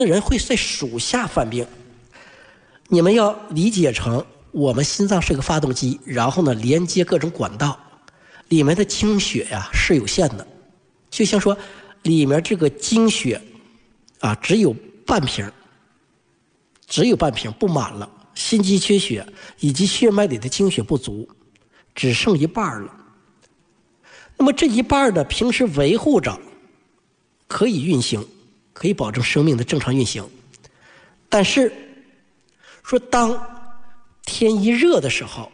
人会在属下犯病。你们要理解成我们心脏是个发动机，然后呢连接各种管道，里面的精血呀是有限的，就像说里面这个精血啊只有半瓶不满了，心肌缺血以及血脉里的精血不足，只剩一半了。那么这一半呢，平时维护着可以运行，可以保证生命的正常运行。但是说当天一热的时候，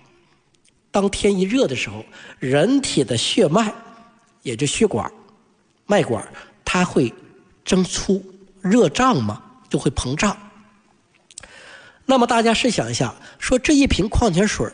人体的血脉，也就血管、脉管，它会增粗，热胀嘛，就会膨胀。那么大家试想一下，说这一瓶矿泉水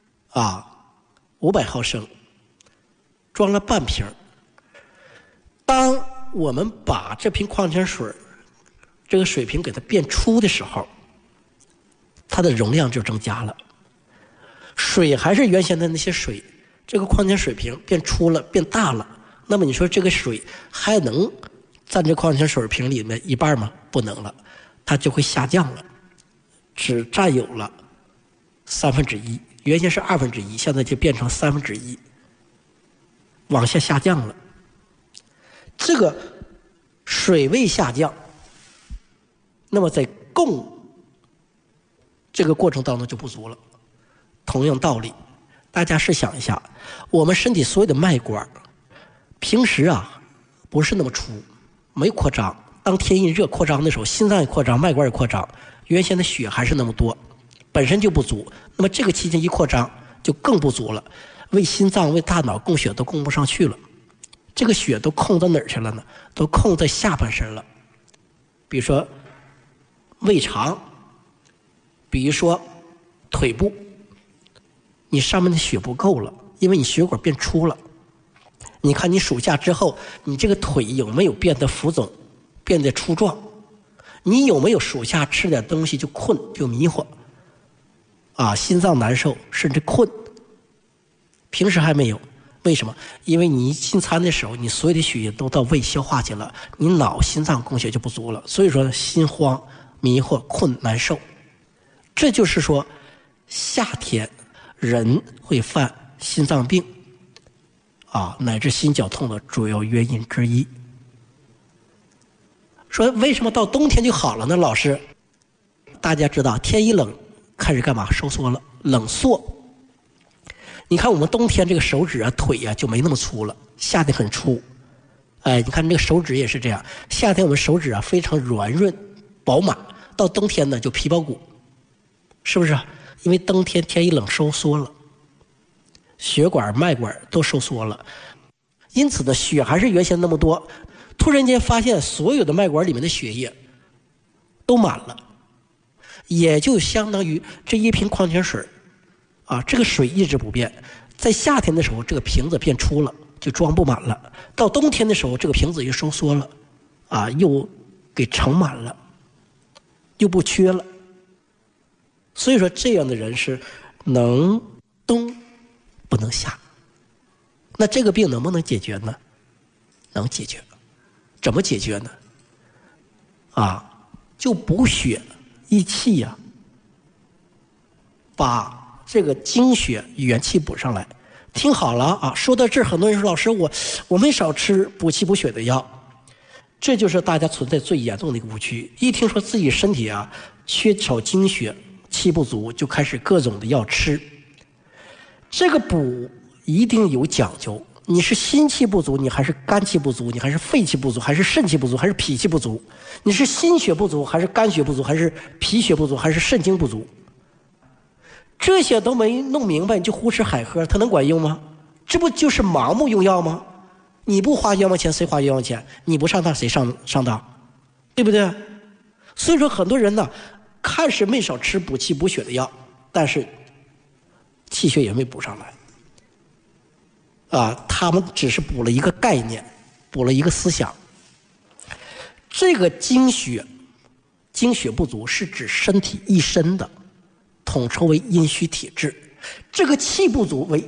500毫升装了半瓶，当我们把这瓶矿泉水这个水瓶给它变粗的时候，它的容量就增加了。水还是原先的那些水，这个矿泉水瓶变粗了，变大了，那么你说这个水还能占这矿泉水瓶里面一半吗？不能了，它就会下降了，只占有了1/3，原先是1/2，现在就变成1/3，往下降了。这个水位下降，那么在供这个过程当中就不足了。同样道理，大家试想一下，我们身体所有的脉管平时不是那么粗，没扩张，当天一热扩张的时候，心脏也扩张，脉管也扩张，原先的血还是那么多，本身就不足，那么这个期间一扩张就更不足了，为心脏为大脑供血都供不上去了，这个血都控到哪儿去了呢？都控在下半身了，比如说胃肠，比如说腿部，你上面的血不够了，因为你血管变粗了。你看你属下之后，你这个腿有没有变得浮肿，变得粗壮？你有没有属下吃点东西就困就迷糊心脏难受甚至困？平时还没有，为什么？因为你进餐的时候，你所有的血液都到胃消化去了，你脑心脏供血就不足了，所以说心慌迷糊困难受。这就是说夏天人会犯心脏病乃至心绞痛的主要原因之一。说为什么到冬天就好了呢？老师，大家知道天一冷开始干嘛？收缩了，冷缩。你看我们冬天这个手指腿就没那么粗了，夏天很粗。你看这个手指也是这样，夏天我们手指非常软润饱满，到冬天呢就皮包骨，是不是？因为冬天天一冷收缩了，血管脉管都收缩了，因此呢血还是原先那么多，突然间发现所有的脉管里面的血液都满了，也就相当于这一瓶矿泉水这个水一直不变，在夏天的时候这个瓶子变粗了，就装不满了，到冬天的时候这个瓶子又收缩了又给盛满了，又不缺了。所以说这样的人是能冬不能夏。那这个病能不能解决呢？能解决。怎么解决呢？就补血益气把这个精血元气补上来。听好了说到这儿，很多人说老师我没少吃补气补血的药，这就是大家存在最严重的一个误区。一听说自己身体缺少精血，气不足，就开始各种的药吃。这个补一定有讲究，你是心气不足，你还是肝气不足，你还是肺气不足，还是肾气不足，还是脾气不足？你是心血不足，还是肝血不足，还是脾血不足，还是肾精不足？这些都没弄明白，你就胡吃海喝，它能管用吗？这不就是盲目用药吗？你不花冤枉钱，谁花冤枉钱？你不上当，谁上当？对不对？所以说很多人呢，看是没少吃补气补血的药，但是气血也没补上来他们只是补了一个概念，补了一个思想。这个精血不足是指身体一身的，统称为阴虚体质。这个气不足为